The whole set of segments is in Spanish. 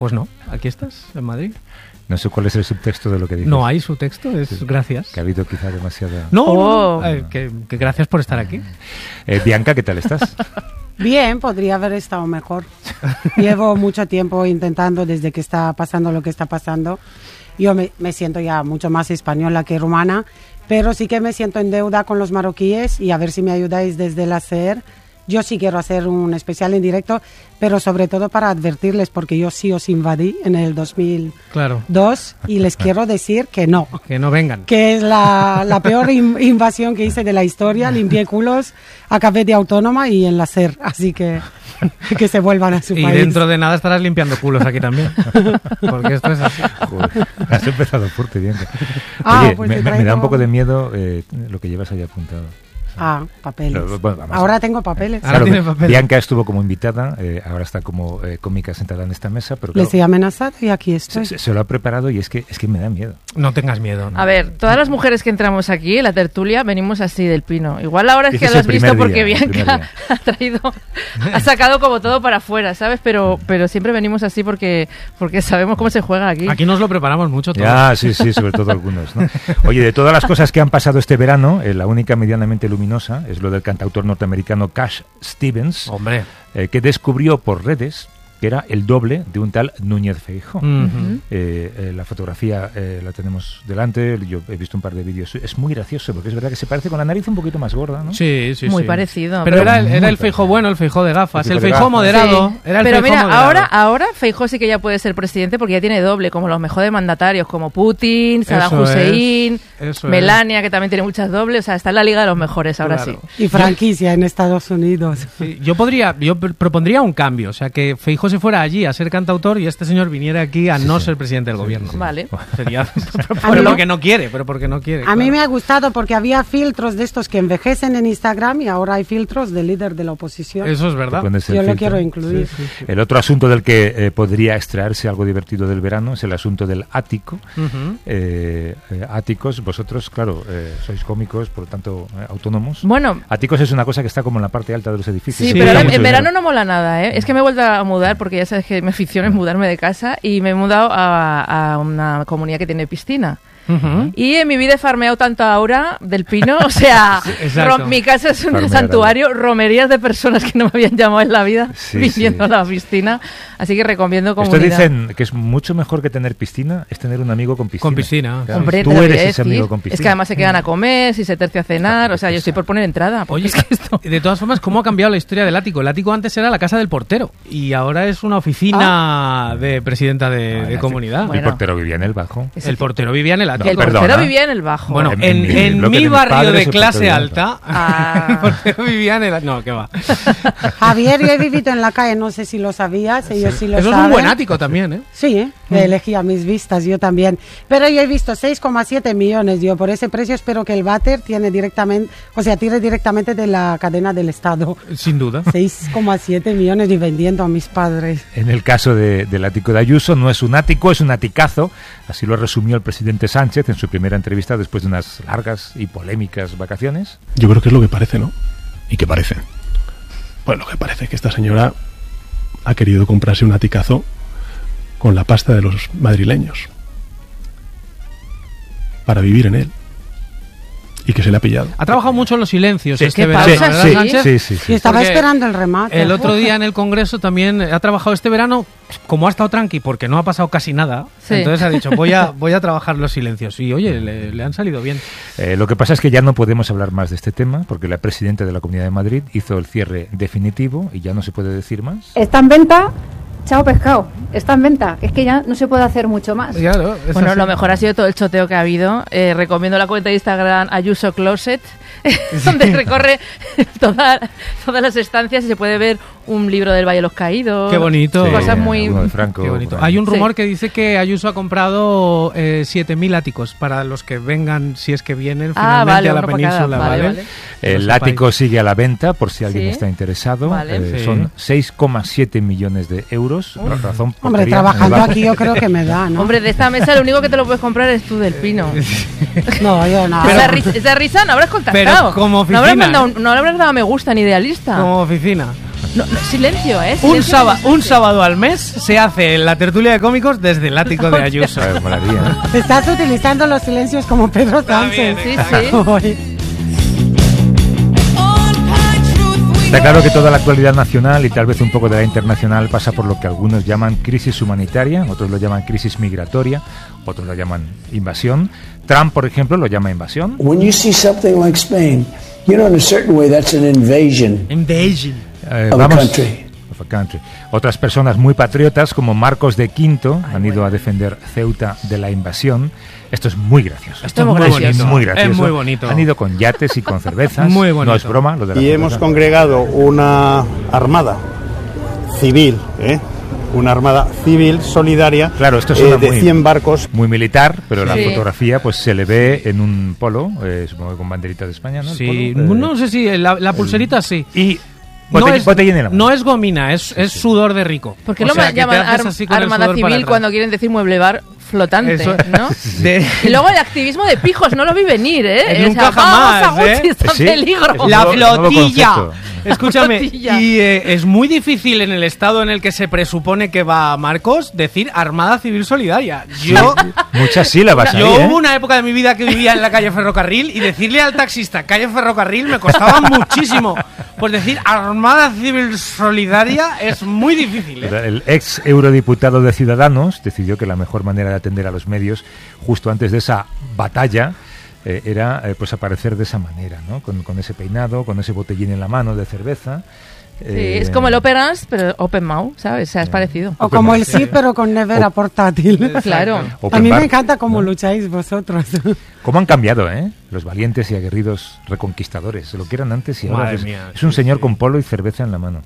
Pues no, aquí estás, en Madrid. No sé cuál es el subtexto de lo que dices. No hay subtexto, es sí, gracias. Que ha habido quizá demasiada... No, que gracias por estar aquí. Bianca, ¿qué tal estás? Bien, podría haber estado mejor. Llevo mucho tiempo intentando, desde que está pasando lo que está pasando. Yo me siento ya mucho más española que rumana, pero sí que me siento en deuda con los marroquíes y a ver si me ayudáis desde la SER. Yo sí quiero hacer un especial en directo, pero sobre todo para advertirles, porque yo sí os invadí en el 2002 y les quiero decir que no. Que no vengan. Que es la peor invasión que hice de la historia. Limpié culos, acabé de autónoma y en la SER, así que se vuelvan a su país. Y dentro de nada estarás limpiando culos aquí también, porque esto es así. Joder, has empezado fuerte, Bianca. Oye, pues me da un poco de miedo lo que llevas ahí apuntado. Papeles. Pero, bueno, ahora tengo papeles. Ahora tiene papeles. Bianca estuvo como invitada, ahora está como cómica sentada en esta mesa, pero claro, les he amenazado y aquí estoy. Se lo ha preparado y es que me da miedo. No tengas miedo. No. A ver, todas las mujeres que entramos aquí en la tertulia venimos así del Pino. Igual ahora es que lo has visto porque Bianca ha sacado como todo para afuera, ¿sabes? Pero siempre venimos así porque sabemos cómo se juega aquí. Aquí nos lo preparamos mucho todo. Ya, sí, sobre todo algunos, ¿no? Oye, de todas las cosas que han pasado este verano, la única medianamente luminosa es lo del cantautor norteamericano Cash Stevens, hombre, que descubrió por redes que era el doble de un tal Núñez Feijóo. La fotografía la tenemos delante, yo he visto un par de vídeos, es muy gracioso porque es verdad que se parece con la nariz un poquito más gorda, ¿no? Sí. Muy parecido. Pero era el Feijóo bueno, el Feijóo de gafas, el Feijóo moderado. Sí. Era el pero Feijóo mira, moderado. ahora Feijóo sí que ya puede ser presidente porque ya tiene doble, como los mejores mandatarios, como Putin, Saddam Hussein, Melania, que también tiene muchas dobles, o sea, está en la liga de los mejores ahora sí. Y franquicia en Estados Unidos. Sí, yo propondría un cambio, o sea, que Feijóo se fuera allí a ser cantautor y este señor viniera aquí a no ser presidente del gobierno. Vale. Sería porque no quiere, pero porque no quiere. A mí me ha gustado porque había filtros de estos que envejecen en Instagram y ahora hay filtros del líder de la oposición. Eso es verdad. Yo lo quiero incluir. Sí. El otro asunto del que podría extraerse algo divertido del verano es el asunto del ático. Áticos, vosotros, claro, sois cómicos, por lo tanto, autónomos. Bueno. Áticos es una cosa que está como en la parte alta de los edificios. Sí, pero en verano no mola nada, ¿eh? Es que me he vuelto a mudar porque ya sabes que mi afición es mudarme de casa y me he mudado a una comunidad que tiene piscina. Y en mi vida he farmeado tanta aura del Pino, o sea, mi casa es un santuario, romerías de personas que no me habían llamado en la vida viniendo a la piscina, así que recomiendo comunidad. Esto dicen que es mucho mejor que tener piscina, es tener un amigo con piscina. Con piscina. Claro, hombre, tú eres ese amigo con piscina. Es que además se quedan a comer, si se tercia a cenar, o sea, yo estoy por poner entrada. Oye, es que de todas formas, ¿cómo ha cambiado la historia del ático? El ático antes era la casa del portero y ahora es una oficina de presidenta de comunidad. Bueno. El portero vivía en el bajo. El portero vivía en el ático. El portero vivía en el bajo. Bueno, en mi barrio de clase alta, el portero vivía en el... No, ¿qué va? Javier, yo he vivido en la calle, no sé si lo sabías, ellos sí lo saben. Eso es un buen ático también, ¿eh? Sí, elegía mis vistas, yo también. Pero yo he visto 6,7 millones, yo por ese precio espero que el váter tire directamente de la cadena del Estado. Sin duda. 6,7 millones y vendiendo a mis padres. En el caso del ático de Ayuso, no es un ático, es un aticazo. Así lo resumió el presidente Sánchez en su primera entrevista después de unas largas y polémicas vacaciones. Yo creo que es lo que parece, ¿no? ¿Y qué parece? Pues lo que parece es que esta señora ha querido comprarse un aticazo con la pasta de los madrileños para vivir en él. Y que se le ha pillado. Ha trabajado mucho en los silencios. Sí, este verano, ¿verdad, Sánchez? Sí. Y estaba esperando el remate. El otro día en el Congreso también ha trabajado este verano, como ha estado tranqui porque no ha pasado casi nada, entonces ha dicho voy a trabajar los silencios y oye, le han salido bien. Lo que pasa es que ya no podemos hablar más de este tema porque la presidenta de la Comunidad de Madrid hizo el cierre definitivo y ya no se puede decir más. Está en venta. Chao pescado, está en venta, es que ya no se puede hacer mucho más. Claro, bueno, lo mejor ha sido todo el choteo que ha habido. Recomiendo la cuenta de Instagram Ayuso Closet, donde recorre todas las estancias y se puede ver un libro del Valle de los Caídos. Qué bonito. Cosas muy... de Franco, qué bonito. Hay un rumor que dice que Ayuso ha comprado 7.000 áticos para los que vengan, si es que vienen finalmente a la península. Vale. El ático sigue a la venta por si alguien está interesado. Son 6,7 millones de euros. Razón hombre, trabajando aquí yo creo que me da, ¿no? Hombre, de esta mesa lo único que te lo puedes comprar es tú del Pino. No, yo no. Esa risa no habrás contactado. Pero como oficina. No le habrás dado me gusta ni idealista. Como oficina. Silencio, silencio. Un sábado al mes se hace la tertulia de cómicos desde el ático de Ayuso. Estás utilizando los silencios como Pedro Sánchez. Sí, sí. Está claro que toda la actualidad nacional y tal vez un poco de la internacional pasa por lo que algunos llaman crisis humanitaria, otros lo llaman crisis migratoria, otros lo llaman invasión. Trump, por ejemplo, lo llama invasión. When you see something like Spain, you know in a certain way that's an invasion. Of a country. Otras personas muy patriotas como Marcos de Quinto han ido a defender Ceuta de la invasión. Esto es muy gracioso. Esto es muy gracioso. Muy gracioso. Es muy bonito. Han ido con yates y con cervezas. Muy bonito. No es broma lo de la Y cerveza. hemos congregado una armada civil, una armada civil solidaria, claro, esto de muy, 100 barcos. Muy militar, pero la Sí. fotografía pues se le ve en un polo, supongo que con banderita de España, ¿no? El Sí, polo, no sé si la pulserita sí. Y botellín en la mano. No es gomina, es sudor de rico. ¿Por qué O lo sea, que te llaman haces así con el Armada sudor para Civil atrás. cuando quieren decir mueble bar flotante, Eso- ¿no? Y luego el activismo de pijos, no lo vi venir, Nunca jamás, vamos a Gucci, está en Sí, peligro. es un La nuevo- nuevo flotilla. concepto. Escúchame, Flotilla. y es muy difícil en el estado en el que se presupone que va Marcos decir Armada Civil Solidaria. Muchas sílabas ahí, Hubo una época de mi vida que vivía en la calle Ferrocarril y decirle al taxista calle Ferrocarril me costaba muchísimo. Pues decir Armada Civil Solidaria es muy difícil, ¿eh? El ex eurodiputado de Ciudadanos decidió que la mejor manera de atender a los medios justo antes de esa batalla era pues aparecer de esa manera, ¿no? Con ese peinado, con ese botellín en la mano de cerveza. Sí, es como el Operans, pero Open Mouth, ¿sabes? O sea, es parecido. O como el sí, pero con nevera portátil. Claro. A mí me encanta cómo lucháis vosotros. ¿Cómo han cambiado, los valientes y aguerridos reconquistadores? Lo que eran antes y ahora Madre es, mía, es un sí, señor sí. con polo y cerveza en la mano.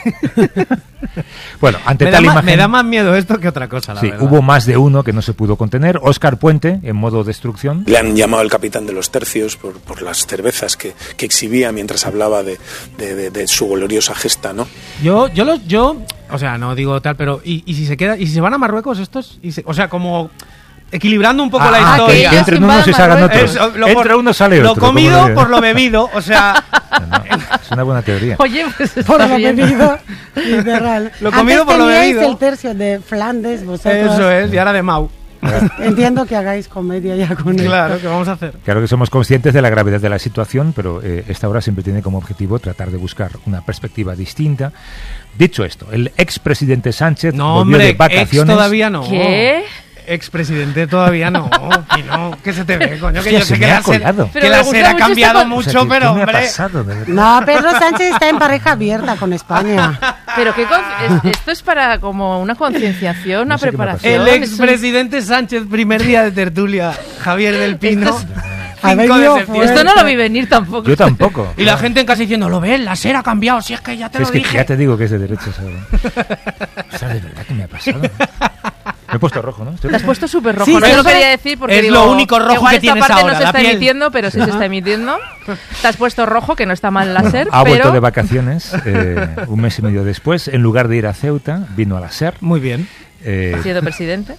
Bueno, ante tal imagen... Me da más miedo esto que otra cosa, la Sí, verdad. hubo más de uno que no se pudo contener. Óscar Puente, en modo destrucción. Le han llamado el capitán de los tercios por las cervezas que exhibía mientras hablaba de su gloriosa gesta, ¿no? Yo, o sea, no digo tal, pero ¿y si se queda, y si se van a Marruecos estos? O sea, como equilibrando un poco la historia. Que entren unos y salgan otros. Entra uno, sale otro. Lo comido por lo bebido, o sea... Es una buena teoría. Oye, pues Por está lo bien. bebido, literal. Lo comido Antes por lo teníais bebido. el tercio de Flandes, vosotros. Eso es, y ahora de Mau. Entiendo que hagáis comedia ya con esto. Claro, ¿qué vamos a hacer? Claro que somos conscientes de la gravedad de la situación, pero esta obra siempre tiene como objetivo tratar de buscar una perspectiva distinta. Dicho esto, el expresidente Sánchez No, volvió hombre, de vacaciones. ex todavía no. ¿Qué? Expresidente todavía no, Pino, ¿qué se te ve, coño? Que Hostia, yo se sé que me ha la SER, colado. Pero que me la gusta SER ha mucho cambiado este mucho, O sea, ¿qué pero me ha hombre... pasado, de verdad? No, Pedro Sánchez está en pareja abierta con España. Pero esto es para como una concienciación, una No sé qué me ha preparación. El es un- expresidente Sánchez, primer día de tertulia, Javier del Pino, Esto 5 de venido septiembre. Esto no lo vi venir tampoco. Yo tampoco. Y la gente en casa diciendo, ¿lo ves? La SER ha cambiado, si es que ya te Es lo que dije. ya te digo que es de derechas ahora. O sea, de verdad que me ha pasado. Me he puesto rojo, ¿no? Estoy Te has puesto súper rojo. Sí, no sí, te lo eso quería decir porque es digo, lo único rojo igual que esta tienes parte ahora, no se la está piel. emitiendo, pero sí se está emitiendo. Te has puesto rojo, que no está mal la SER, Ha vuelto pero de vacaciones un mes y medio después. En lugar de ir a Ceuta, vino a la SER. Muy bien. Eh, ha sido presidente.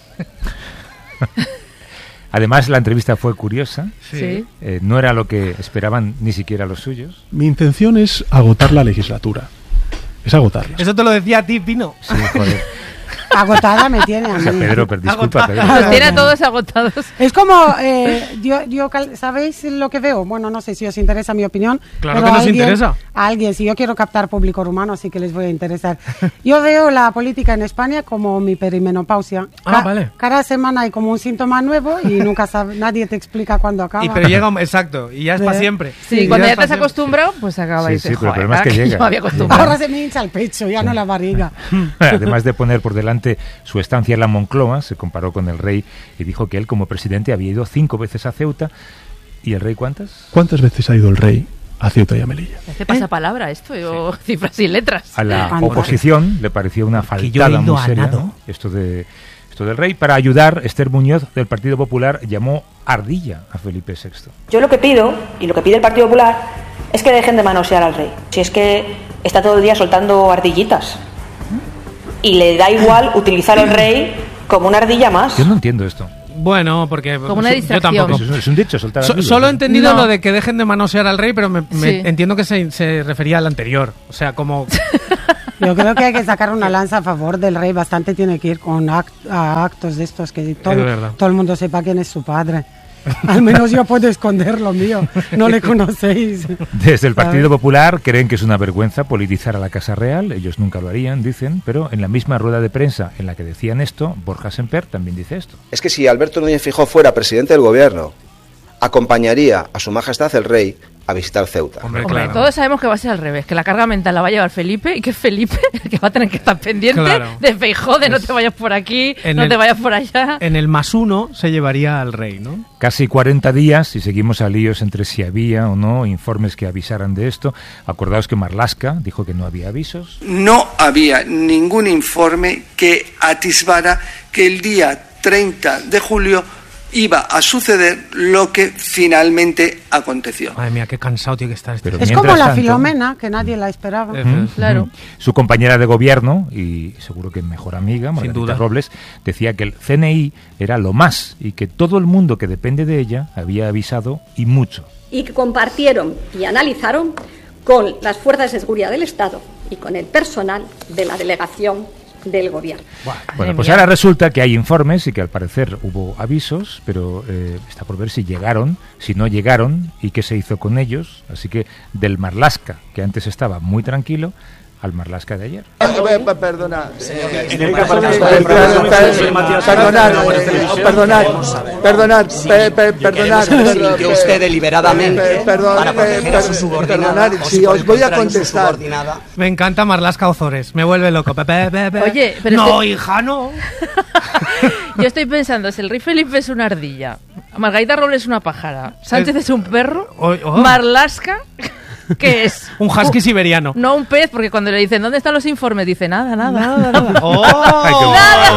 además, la entrevista fue curiosa. Sí. No era lo que esperaban ni siquiera los suyos. Mi intención es agotar la legislatura. Es agotarla. Eso te lo decía a ti, Pino. Sí, joder. Agotada me tiene a O sea, mí. Pedro, disculpa, Pedro. Los tiene a todos agotados. Es como, ¿sabéis lo que veo? Bueno, no sé si os interesa mi opinión. Claro pero que nos interesa. A alguien, si yo quiero captar público rumano, así que les voy a interesar. Yo veo la política en España como mi perimenopausia. Vale. Cada semana hay como un síntoma nuevo y nunca nadie te explica cuándo acaba. Pero llega, exacto, y ya es para siempre. Sí, Y cuando ya es te has pa' siempre. acostumbrado, pues acaba y Sí, dices, pero el joder, problema es que ¿verdad llega. yo me había acostumbrado? Ahora se me hincha el pecho, ya no la barriga. Además de poner por delante su estancia en la Moncloa, se comparó con el rey y dijo que él, como presidente, había ido 5 veces a Ceuta. ¿Y el rey cuántas? ¿Cuántas veces ha ido el rey a Ceuta y a Melilla? ¿Qué pasa palabra esto? Yo, cifras y letras. A la Fantástico. oposición le pareció una Que yo he faltada ido muy a seria, nado. ¿no? Esto del rey. Para ayudar, Esther Muñoz, del Partido Popular, llamó ardilla a Felipe VI. Yo lo que pido, y lo que pide el Partido Popular, es que dejen de manosear al rey. Si es que está todo el día soltando ardillitas. Y le da igual utilizar al rey como una ardilla más. Yo no entiendo esto. Bueno, porque como una distracción. Yo tampoco. Es un dicho, soltar al Solo he entendido lo de que dejen de manosear al rey, pero entiendo que se refería al anterior. O sea, como... Yo creo que hay que sacar una lanza a favor del rey. Bastante tiene que ir con actos de estos, que todo el mundo sepa quién es su padre. Al menos yo puedo esconder lo mío. No le conocéis. Desde el Partido Popular creen que es una vergüenza politizar a la Casa Real. Ellos nunca lo harían, dicen, pero en la misma rueda de prensa en la que decían esto, Borja Semper también dice esto. Es que si Alberto Núñez Feijóo fuera presidente del gobierno, acompañaría a su majestad el rey a visitar Ceuta. Hombre, claro. Todos sabemos que va a ser al revés, que la carga mental la va a llevar Felipe y que Felipe el que va a tener que estar pendiente de Feijóo, de no te vayas por aquí, no te vayas por allá. En el +1 se llevaría al rey, ¿no? Casi 40 días y seguimos a líos entre si había o no informes que avisaran de esto. Acordaos que Marlaska dijo que no había avisos. No había ningún informe que atisbara que el día 30 de julio iba a suceder lo que finalmente aconteció. Madre mía, qué cansado tiene que estar este. Es como la Filomena, que nadie la esperaba. Claro. Su compañera de gobierno, y seguro que mejor amiga, Margarita Robles, decía que el CNI era lo más y que todo el mundo que depende de ella había avisado y mucho. Y que compartieron y analizaron con las fuerzas de seguridad del Estado y con el personal de la delegación del gobierno. Bueno, pues ahora resulta que hay informes y que al parecer hubo avisos, pero está por ver si llegaron, si no llegaron y qué se hizo con ellos. Así que del Marlaska, que antes estaba muy tranquilo, al Marlaska de ayer. Perdonad, que usted deliberadamente para proteger a su subordinada, si os voy a contestar. Me encanta Marlaska Ozores, me vuelve loco. Oye, pero no, hija, no. Yo estoy pensando, si el rey Felipe es una ardilla, Margarita Robles es una pájara, Sánchez es un perro, Marlaska... ¿Qué es? Un husky siberiano. No un pez, porque cuando le dicen ¿dónde están los informes? Dice nada. ¡Oh!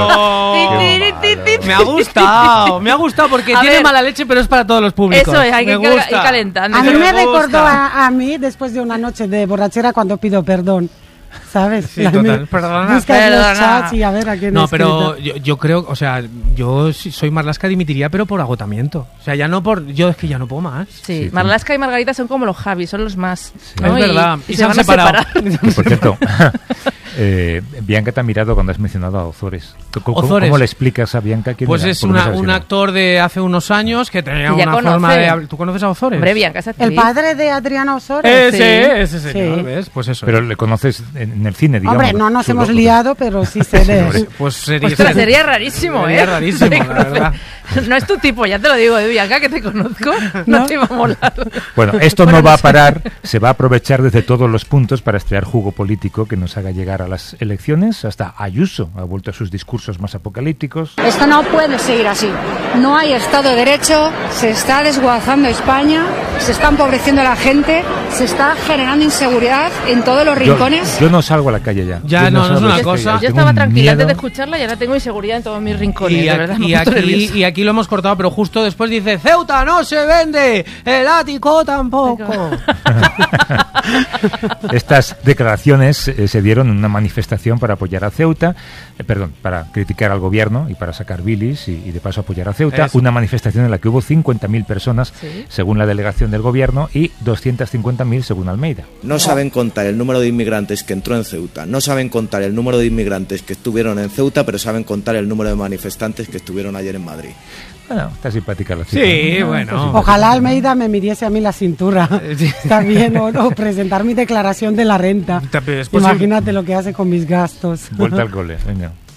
Me ha gustado porque tiene mala leche, pero es para todos los públicos. Eso es, hay que ir calentando. A mí me recordó a mí después de una noche de borrachera cuando pido perdón. ¿Sabes? Sí, total. Perdona. Los chats y a ver a quién no, pero yo creo, o sea, yo si soy Marlaska dimitiría, pero por agotamiento. O sea, ya no por... Yo es que ya no puedo más. Sí, Marlaska y Margarita son como los Javi, son los más... Sí. ¿No? Es verdad. Y se han separado. Por cierto... Bianca te ha mirado cuando has mencionado a Ozores. ¿Cómo le explicas a Bianca quién Pues era? es un actor de hace unos años que tenía una forma de... ¿Tú conoces a Ozores? Hombre, Bianca es actriz. El padre de Adriana Ozores. Ese señor, ¿ves? Pues eso. Pero le conoces en el cine, digamos. Hombre, no nos hemos liado, pero sí sé de él. Pues sería rarísimo, Sería rarísimo, la verdad. No es tu tipo, ya te lo digo, Bianca, que te conozco, no te iba a molar. Bueno, esto no va a parar, se va a aprovechar desde todos los puntos para extraer jugo político que nos haga llegar a las elecciones. Hasta Ayuso ha vuelto a sus discursos más apocalípticos. Esto no puede seguir así. No hay Estado de Derecho, se está desguazando España, se está empobreciendo la gente, se está generando inseguridad en todos los rincones. Yo no salgo a la calle ya. Ya no es una cosa. Yo estaba tranquila antes de escucharla y ahora tengo inseguridad en todos mis rincones. Y aquí lo hemos cortado, pero justo después dice: Ceuta no se vende, el ático tampoco. Estas declaraciones se dieron en una manifestación para apoyar a Ceuta, para criticar al gobierno y para sacar bilis y de paso apoyar a Ceuta. Eso. Una manifestación en la que hubo 50.000 personas, según la delegación del gobierno, y 250.000 según Almeida. No saben contar el número de inmigrantes que entró en Ceuta, no saben contar el número de inmigrantes que estuvieron en Ceuta, pero saben contar el número de manifestantes que estuvieron ayer en Madrid. Bueno, está simpática la cita. Sí, bueno. Ojalá Almeida me midiese a mí la cintura. Está bien, o presentar mi declaración de la renta. Imagínate lo que hace con mis gastos. Vuelta al cole, venga.